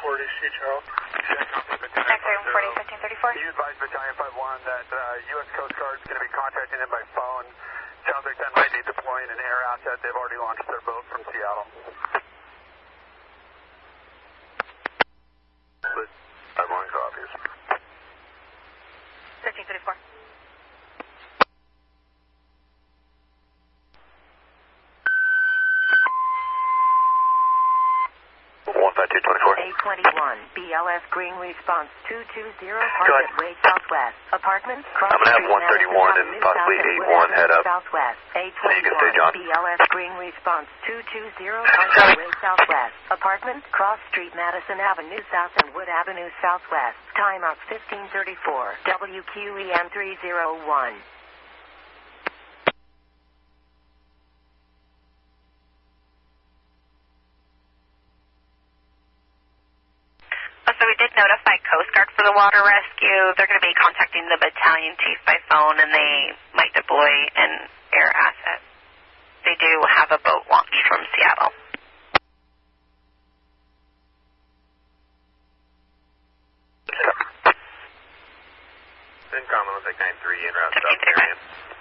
Charles. X-ray 140, 1534. You advised Battalion 5-1 that U.S. Coast Guard is going to be contacting them by phone. Sounds like that might be deploying an air asset. They've already launched their boat from Seattle. 5-1 copies. 1334. 821, BLS Green Response 220, target way southwest. Apartment, cross I'm going to have 131 and possibly 81 head up. Southwest. So you can stay, John. BLS Green Response 220, target way southwest. Apartment, cross Street Madison Avenue South and Wood Avenue Southwest. Timeout 1534. WQEM 301. So we did notify Coast Guard for the water rescue. They're going to be contacting the battalion chief by phone, and they might deploy an air asset. They do have a boat launched from Seattle. Incoming, I'll take 93 en route to South Marion.